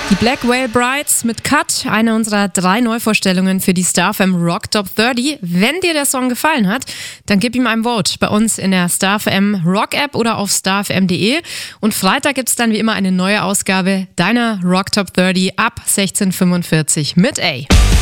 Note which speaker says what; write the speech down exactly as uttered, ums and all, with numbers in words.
Speaker 1: Die Black Whale Brides mit Cut, eine unserer drei Neuvorstellungen für die Star F M Rock Top dreißig. Wenn dir der Song gefallen hat, dann gib ihm ein Vote bei uns in der Star F M Rock App oder auf star f m punkt d e. Und Freitag gibt es dann wie immer eine neue Ausgabe deiner Rock Top dreißig ab sechzehn Uhr fünfundvierzig mit A.